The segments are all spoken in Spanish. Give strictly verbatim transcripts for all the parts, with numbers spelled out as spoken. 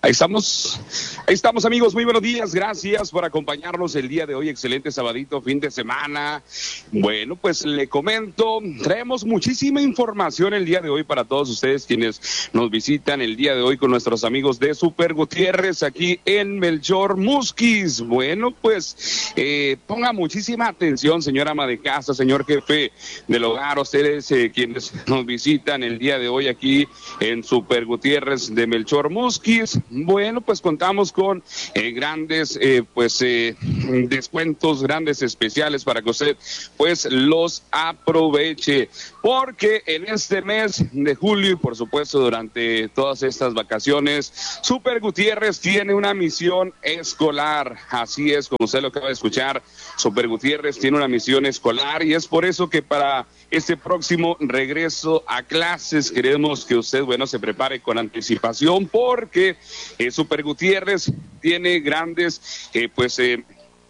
Ahí estamos, ahí estamos amigos, muy buenos días, gracias por acompañarnos el día de hoy, excelente sabadito, fin de semana. Bueno, pues le comento, traemos muchísima información el día de hoy para todos ustedes quienes nos visitan el día de hoy con nuestros amigos de Super Gutiérrez aquí en Melchor Musquis. Bueno, pues eh, ponga muchísima atención, señora ama de casa, señor jefe del hogar, ustedes eh, quienes nos visitan el día de hoy aquí en Super Gutiérrez de Melchor Musquis. Bueno, pues contamos con eh, grandes eh, pues eh, descuentos, grandes especiales para que usted pues los aproveche, porque en este mes de julio y por supuesto durante todas estas vacaciones, Super Gutiérrez tiene una misión escolar. Así es, como usted lo acaba de escuchar, Super Gutiérrez tiene una misión escolar y es por eso que para este próximo regreso a clases queremos que usted, bueno, se prepare con anticipación, porque eh, Super Gutiérrez tiene grandes, eh, pues, eh,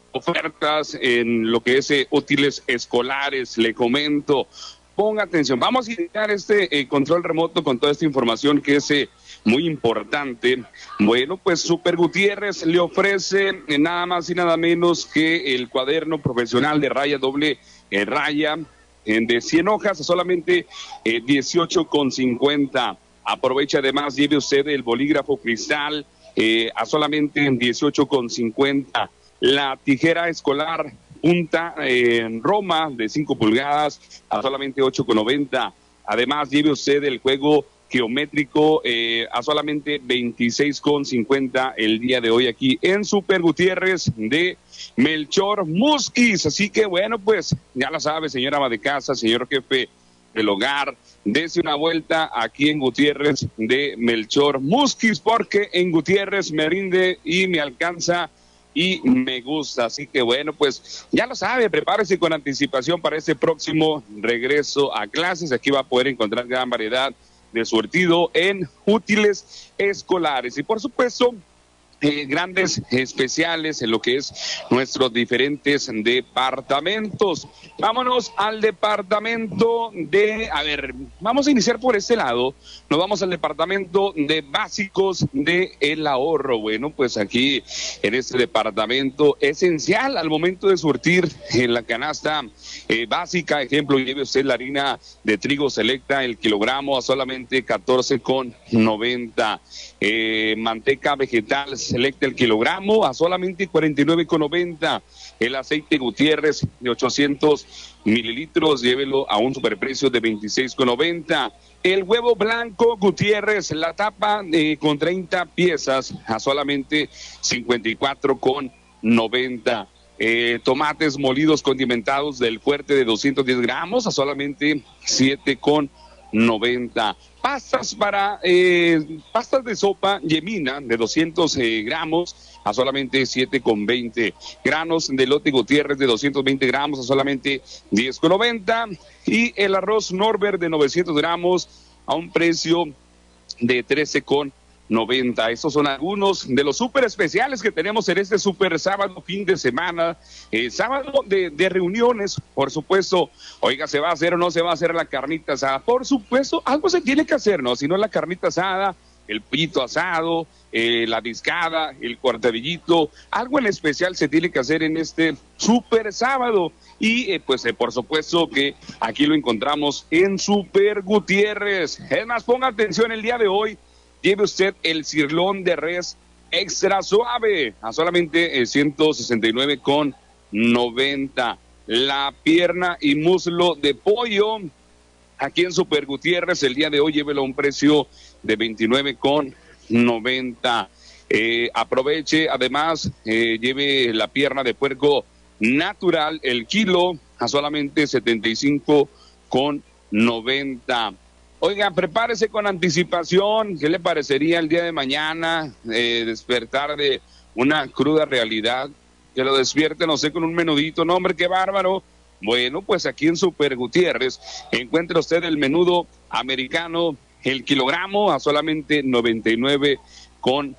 ofertas en lo que es eh, útiles escolares. Le comento, ponga atención, vamos a iniciar este eh, control remoto con toda esta información que es eh, muy importante. Bueno, pues Super Gutiérrez le ofrece eh, nada más y nada menos que el cuaderno profesional de raya doble eh, raya eh, de cien hojas a solamente eh, dieciocho con cincuenta. Aprovecha además, lleve usted el bolígrafo cristal eh, a solamente dieciocho con cincuenta. La tijera escolar punta eh, en Roma de cinco pulgadas a solamente ocho con noventa. Además, lleve usted el juego geométrico eh, a solamente veintiséis con cincuenta el día de hoy aquí en Super Gutiérrez de Melchor Musquis. Así que bueno, pues ya lo sabe, señora ama de casa, señor jefe del hogar, dése una vuelta aquí en Gutiérrez de Melchor Musquis, porque en Gutiérrez me rinde y me alcanza y me gusta. Así que bueno, pues ya lo sabe, prepárese con anticipación para este próximo regreso a clases. Aquí va a poder encontrar gran variedad de surtido en útiles escolares y por supuesto Eh, grandes especiales en lo que es nuestros diferentes departamentos. Vámonos al departamento de, a ver, vamos a iniciar por este lado, nos vamos al departamento de básicos de el ahorro. Bueno, pues aquí en este departamento esencial al momento de surtir en la canasta eh, básica, ejemplo, lleve usted la harina de trigo selecta, el kilogramo a solamente catorce con noventa. Eh, manteca vegetal selecta el kilogramo a solamente cuarenta y nueve con noventa. El aceite Gutiérrez de ochocientos mililitros, llévelo a un superprecio de veintiséis con noventa. El huevo blanco Gutiérrez, la tapa eh, con treinta piezas a solamente cincuenta y cuatro con noventa. Eh, tomates molidos condimentados del Fuerte de doscientos diez gramos a solamente siete con noventa. Pastas para eh, pastas de sopa Yemina de doscientos eh, gramos a solamente siete con veinte. Granos de lote Gutiérrez de doscientos veinte gramos a solamente diez con noventa. Y el arroz Norbert de novecientos gramos a un precio de trece con noventa. Estos son algunos de los súper especiales que tenemos en este súper sábado, fin de semana, eh, sábado de, de reuniones, por supuesto. Oiga, ¿se va a hacer o no se va a hacer la carnita asada? Por supuesto, algo se tiene que hacer, ¿no? Si no, la carnita asada, el pito asado, eh, la discada, el cuartadillito, algo en especial se tiene que hacer en este súper sábado. Y eh, pues eh, por supuesto que aquí lo encontramos en Super Gutiérrez. Es más, ponga atención el día de hoy. Lleve usted el cirlón de res extra suave a solamente eh, ciento sesenta y nueve con noventa. La pierna y muslo de pollo aquí en Super Gutiérrez el día de hoy, llévelo a un precio de veintinueve con noventa. Eh, aproveche, además, eh, lleve la pierna de puerco natural, el kilo a solamente setenta y cinco con noventa. Oiga, prepárese con anticipación. ¿Qué le parecería el día de mañana eh, despertar de una cruda realidad? Que lo despierte, no sé, con un menudito. No, hombre, qué bárbaro. Bueno, pues aquí en Super Gutiérrez encuentra usted el menudo americano, el kilogramo a solamente noventa y nueve con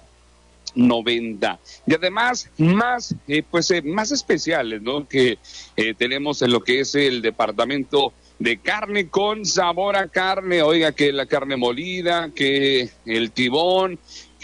noventa. Y además, más, eh, pues, eh, más especiales, ¿no? Que eh, tenemos en lo que es el departamento de carne con sabor a carne. Oiga, que la carne molida, que el tibón, que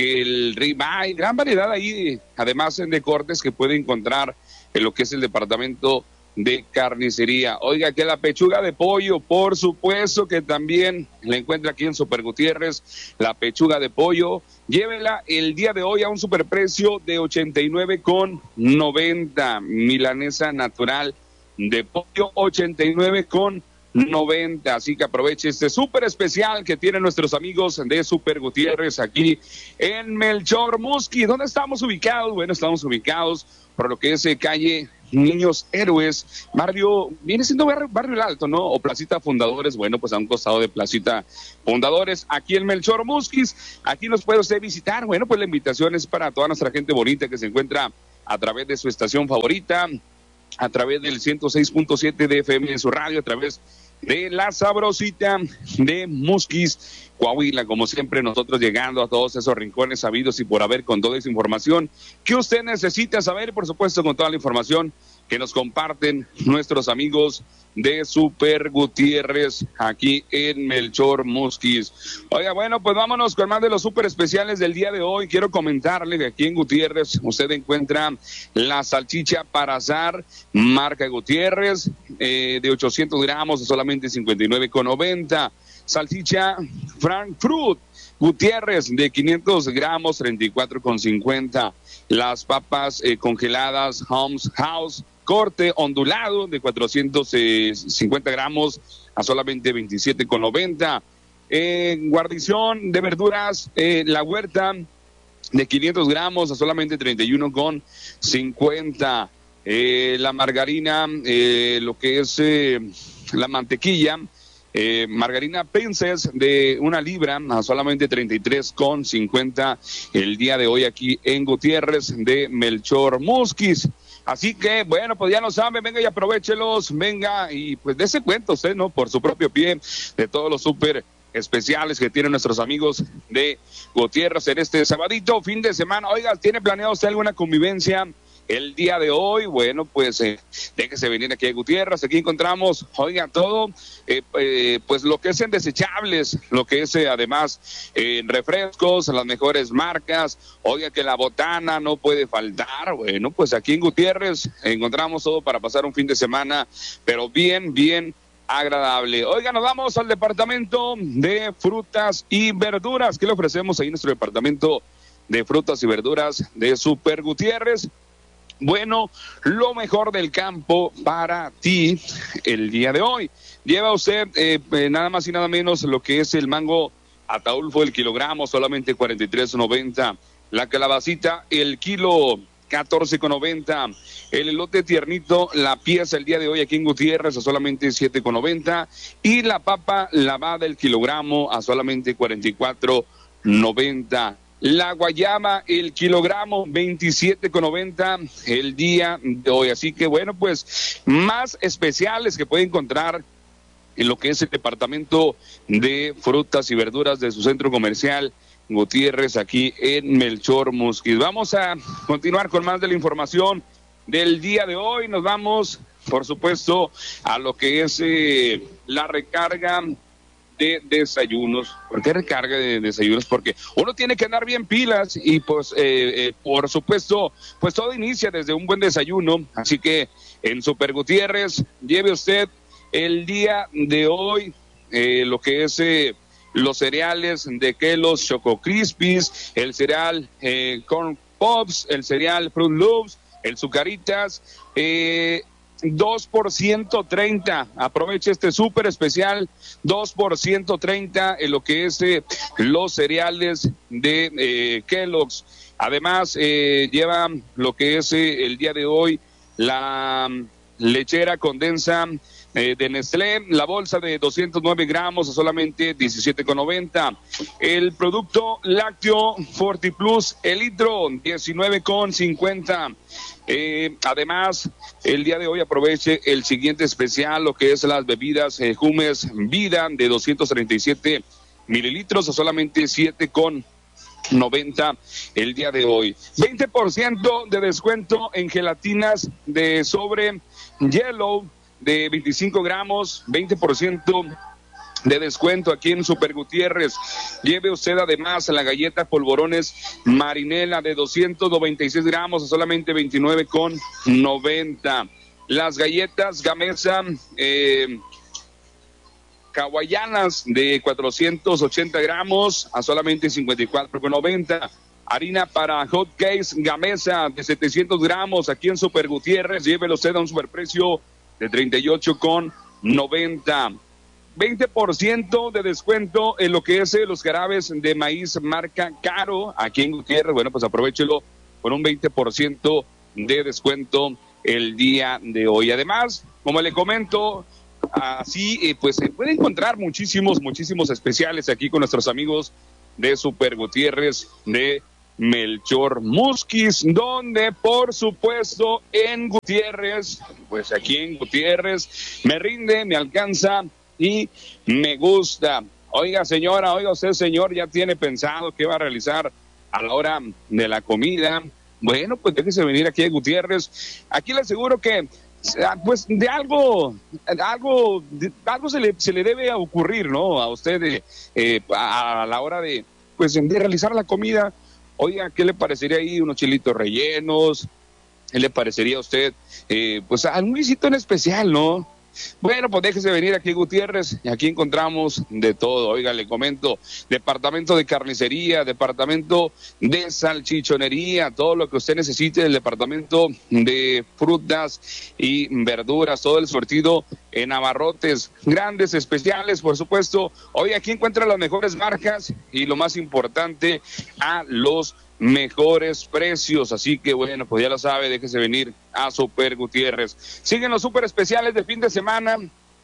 que el ribeye, gran variedad ahí, además de cortes que puede encontrar en lo que es el departamento de carnicería. Oiga, que la pechuga de pollo, por supuesto que también la encuentra aquí en Super Gutiérrez, la pechuga de pollo, llévela el día de hoy a un superprecio de ochenta y nueve con noventa, milanesa natural de pollo ochenta y nueve con noventa, así que aproveche este súper especial que tienen nuestros amigos de Super Gutiérrez aquí en Melchor Musqui. ¿Dónde estamos ubicados? Bueno, estamos ubicados por lo que es eh, calle Niños Héroes, barrio, viene siendo barrio, barrio El Alto, ¿no? O Placita Fundadores, bueno, pues a un costado de Placita Fundadores, aquí en Melchor Musquis. Aquí nos puede usted visitar. Bueno, pues la invitación es para toda nuestra gente bonita que se encuentra a través de su estación favorita, a través del ciento seis punto siete de F M de su radio, a través de la sabrosita de Musquis, Coahuila. Como siempre, nosotros llegando a todos esos rincones sabidos y por haber, con toda esa información que usted necesita saber, por supuesto con toda la información que nos comparten nuestros amigos de Super Gutiérrez aquí en Melchor Musquis. Oiga, bueno, pues vámonos con más de los super especiales del día de hoy. Quiero comentarle que aquí en Gutiérrez usted encuentra la salchicha para asar marca Gutiérrez eh, de ochocientos gramos a solamente cincuenta y nueve con noventa. Salchicha Frankfurt Gutiérrez de quinientos gramos, treinta y cuatro con cincuenta. Las papas eh, congeladas Homes House corte ondulado de cuatrocientos cincuenta gramos a solamente veintisiete con noventa. Eh, guarnición de verduras, eh, la huerta de quinientos gramos a solamente treinta y uno con cincuenta. Eh, la margarina, eh, lo que es eh, la mantequilla, Eh, margarina Princess de una libra a solamente treinta y tres con cincuenta el día de hoy aquí en Gutiérrez de Melchor Musquis. Así que, bueno, pues ya lo saben, venga y aprovéchelos, venga y pues dése cuenta usted, ¿no? Por su propio pie, de todos los súper especiales que tienen nuestros amigos de Gutiérrez en este sabadito, fin de semana. Oiga, ¿tiene planeado usted alguna convivencia el día de hoy? Bueno, pues eh, déjese venir aquí a Gutiérrez. Aquí encontramos, oiga, todo, eh, eh, pues lo que es en desechables, lo que es eh, además en eh, refrescos, las mejores marcas. Oiga, que la botana no puede faltar. Bueno, pues aquí en Gutiérrez encontramos todo para pasar un fin de semana, pero bien, bien agradable. Oiga, nos vamos al departamento de frutas y verduras. ¿Qué le ofrecemos ahí en nuestro departamento de frutas y verduras de Super Gutiérrez? Bueno, lo mejor del campo para ti el día de hoy. Lleva usted eh, eh, nada más y nada menos lo que es el mango Ataulfo, el kilogramo, solamente cuarenta y tres noventa. La calabacita, el kilo, catorce noventa. El elote tiernito, la pieza el día de hoy aquí en Gutiérrez a solamente siete noventa. Y la papa lavada, el kilogramo, a solamente cuarenta y cuatro noventa. La guayaba, el kilogramo, veintisiete noventa el día de hoy. Así que bueno, pues más especiales que puede encontrar en lo que es el departamento de frutas y verduras de su centro comercial Gutiérrez aquí en Melchor Musquis. Vamos a continuar con más de la información del día de hoy. Nos vamos, por supuesto, a lo que es eh, la recarga de desayunos. ¿Por qué recarga de desayunos? Porque uno tiene que andar bien pilas y pues eh, eh, por supuesto pues todo inicia desde un buen desayuno. Así que en Super Gutiérrez lleve usted el día de hoy eh, lo que es eh, los cereales de Kellogg's Choco Crispies, el cereal eh, Corn Pops, el cereal Fruit Loops, el Zucaritas, eh dos por ciento treinta. Aproveche este súper especial, dos por ciento treinta en lo que es eh, los cereales de eh, Kellogg's. Además, eh, lleva lo que es eh, el día de hoy la um, lechera condensa eh, de Nestlé, la bolsa de doscientos nueve gramos a solamente diecisiete noventa. El producto lácteo Forti Plus, el litro, diecinueve cincuenta. Eh, además, el día de hoy aproveche el siguiente especial, lo que es las bebidas eh, Jumes Vida de doscientos treinta y siete mililitros a solamente siete noventa el día de hoy. veinte por ciento de descuento en gelatinas de sobre Yellow de veinticinco gramos, veinte por ciento de descuento aquí en Super Gutiérrez. Lleve usted además la galleta polvorones Marinela de doscientos noventa y seis gramos a solamente veintinueve con noventa. Las galletas Gamesa eh, hawaianas de cuatrocientos ochenta gramos a solamente cincuenta y cuatro con noventa. Harina para hot cakes Gamesa de setecientos gramos aquí en Super Gutiérrez. Llévelo usted a un superprecio de treinta y ocho con noventa. veinte por ciento de descuento en lo que es eh, los jarabes de maíz marca Caro aquí en Gutiérrez. Bueno, pues aprovéchelo con un veinte por ciento de descuento el día de hoy. Además, como le comento, así eh, pues se puede encontrar muchísimos, muchísimos especiales aquí con nuestros amigos de Super Gutiérrez de Melchor Musquis, donde por supuesto en Gutiérrez, pues aquí en Gutiérrez me rinde, me alcanza y me gusta. Oiga señora, oiga usted señor, ya tiene pensado qué va a realizar a la hora de la comida. Bueno, pues déjese venir aquí a Gutiérrez. Aquí le aseguro que pues de algo, algo, de, algo se le, se le debe ocurrir, ¿no? A usted eh, a, a la hora de, pues, de realizar la comida. Oiga, ¿qué le parecería ahí unos chilitos rellenos? ¿Qué le parecería a usted, eh, pues, algún guisito en especial, no? Bueno, pues déjese venir aquí a Gutiérrez y aquí encontramos de todo. Oiga, le comento, departamento de carnicería, departamento de salchichonería, todo lo que usted necesite, el departamento de frutas y verduras, todo el surtido en abarrotes, grandes, especiales, por supuesto. Hoy aquí encuentra las mejores marcas y lo más importante, a los mejores precios, así que bueno, pues ya lo sabe, déjese venir a Super Gutiérrez. Siguen los super especiales de fin de semana.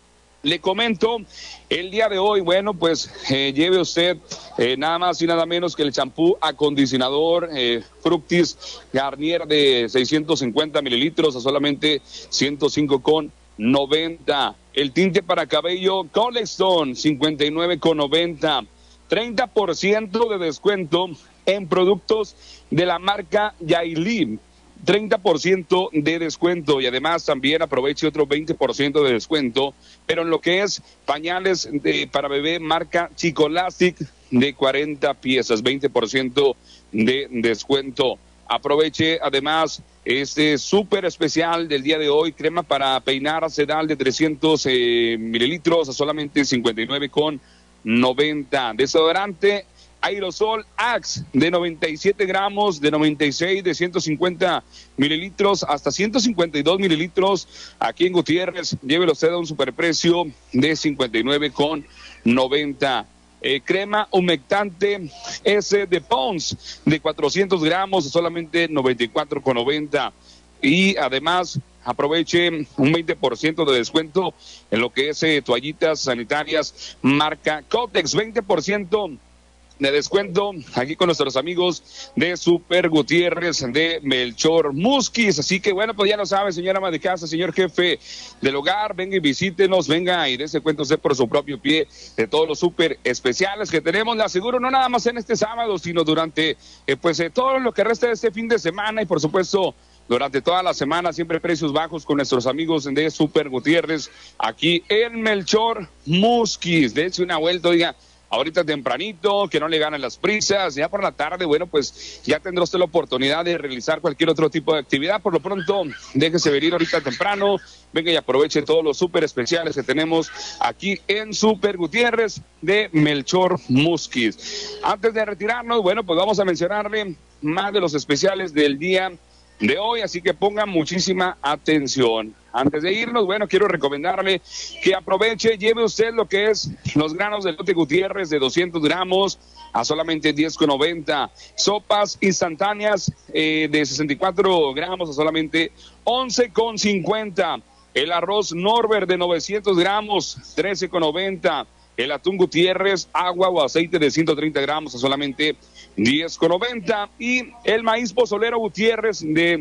Le comento, el día de hoy, bueno, pues eh, lleve usted eh, nada más y nada menos que el champú acondicionador eh, Fructis Garnier de seiscientos cincuenta mililitros a solamente ciento cinco con noventa. El tinte para cabello Colestone cincuenta y nueve con noventa. treinta por ciento de descuento en productos de la marca Yailin, treinta por ciento de descuento y además también aproveche otro veinte por ciento de descuento, pero en lo que es pañales de, para bebé marca Chicolastic de cuarenta piezas, veinte por ciento de descuento. Aproveche además este súper especial del día de hoy, crema para peinar sedal de trescientos eh, mililitros a solamente cincuenta y nueve con noventa. Desodorante aerosol Axe de noventa y siete gramos, de noventa y seis, de ciento cincuenta mililitros hasta ciento cincuenta y dos mililitros aquí en Gutiérrez. Llévelo usted a un superprecio de cincuenta y nueve con noventa. Eh, crema humectante S de Pons de cuatrocientos gramos a solamente noventa y cuatro con noventa. Y además aproveche un veinte por ciento de descuento en lo que es eh, toallitas sanitarias marca Cotex, veinte por ciento de descuento aquí con nuestros amigos de Super Gutiérrez de Melchor Musquis. Así que bueno, pues ya lo sabe, señora ama de casa, señor jefe del hogar, venga y visítenos, venga y dése cuenta usted por su propio pie de todos los súper especiales que tenemos. Le aseguro, no nada más en este sábado, sino durante eh, pues eh, todo lo que resta de este fin de semana y por supuesto durante toda la semana, siempre precios bajos con nuestros amigos de Super Gutiérrez aquí en Melchor Musquis. Dense una vuelta, oiga, ahorita tempranito, que no le ganen las prisas, ya por la tarde, bueno, pues ya tendrá usted la oportunidad de realizar cualquier otro tipo de actividad. Por lo pronto, déjese venir ahorita temprano, venga y aproveche todos los súper especiales que tenemos aquí en Super Gutiérrez de Melchor Musquis. Antes de retirarnos, bueno, pues vamos a mencionarle más de los especiales del día de hoy, así que pongan muchísima atención. Antes de irnos, bueno, quiero recomendarle que aproveche, lleve usted lo que es los granos de elote Gutiérrez de doscientos gramos a solamente diez con noventa. Sopas instantáneas eh, de sesenta y cuatro gramos a solamente once con cincuenta. El arroz Norbert de novecientos gramos, trece con noventa. El atún Gutiérrez, agua o aceite de ciento treinta gramos a solamente diez con noventa. Y el maíz pozolero Gutiérrez de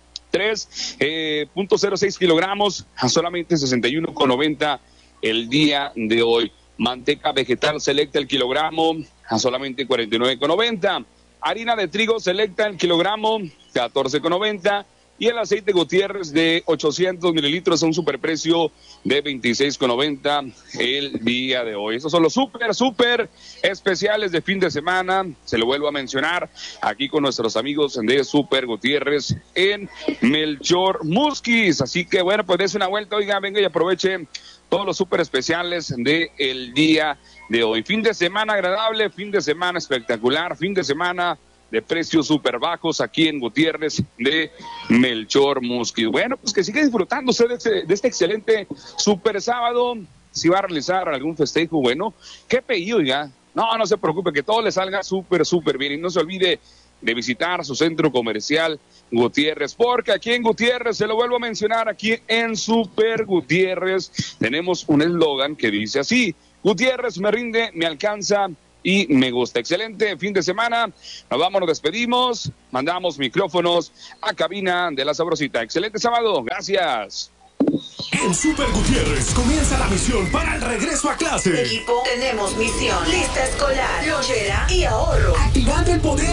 tres punto cero seis kilogramos a solamente sesenta y uno con noventa el día de hoy. Manteca vegetal selecta el kilogramo a solamente cuarenta y nueve con noventa. Harina de trigo selecta el kilogramo catorce con noventa. y el aceite Gutiérrez de ochocientos mililitros a un superprecio de veintiséis con noventa el día de hoy. Estos son los súper, súper especiales de fin de semana. Se lo vuelvo a mencionar aquí con nuestros amigos de Super Gutiérrez en Melchor Musquis. Así que bueno, pues des una vuelta, oiga, venga y aproveche todos los súper especiales del día de hoy. Fin de semana agradable, fin de semana espectacular, fin de semana de precios súper bajos aquí en Gutiérrez de Melchor Musquis. Bueno, pues que siga disfrutando usted de este, de este excelente súper sábado. Si va a realizar algún festejo, bueno, qué pedido, oiga. No, no se preocupe, que todo le salga súper, súper bien. Y no se olvide de visitar su centro comercial Gutiérrez, porque aquí en Gutiérrez, se lo vuelvo a mencionar, aquí en Super Gutiérrez, tenemos un eslogan que dice así: Gutiérrez me rinde, me alcanza y me gusta. Excelente fin de semana. Nos vamos, nos despedimos. Mandamos micrófonos a cabina de La Sabrosita. Excelente sábado. Gracias. En Super Gutiérrez comienza la misión para el regreso a clase. Equipo, tenemos misión: lista escolar, lonchera y ahorro. Activando el poder